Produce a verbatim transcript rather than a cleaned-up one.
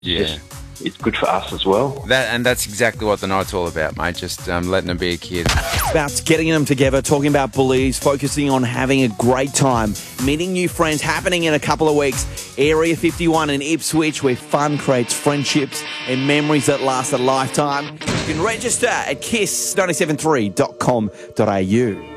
Yeah. Just, it's good for us as well. That and that's exactly what the night's all about, mate. Just um, letting them be a kid. About getting them together, talking about bullies, focusing on having a great time, meeting new friends, happening in a couple of weeks. Area fifty-one in Ipswich, where fun creates friendships and memories that last a lifetime. You can register at kiss nine seven three dot com dot a u.